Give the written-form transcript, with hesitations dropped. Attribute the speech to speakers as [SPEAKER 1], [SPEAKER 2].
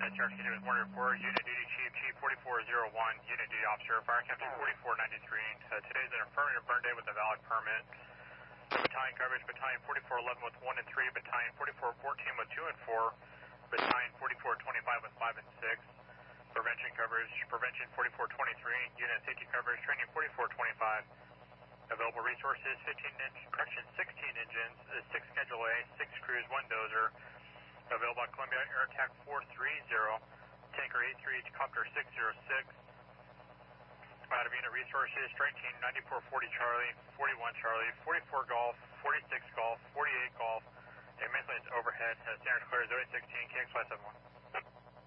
[SPEAKER 1] Charge City with Morning Report, Unit Duty Chief 4401, Unit Duty Officer, Fire Captain 4493. Today's an affirmative burn day with a valid permit. Battalion coverage, Battalion 4411 with 1 and 3, Battalion 4414 with 2 and 4, Battalion 4425 with 5 and 6. Prevention coverage, Prevention 4423, Unit Safety coverage, Training 4425. Available resources, 16 engines, 6 Schedule A, 6 crews, 1 dozer. Available on Columbia Air Attack 430, Tanker 83, Copter 606. Out of unit resources, Strike Team 9440 Charlie, 41 Charlie, 44 Golf, 46 Golf, 48 Golf. A maintenance overhead, standard clear 0816, KX571.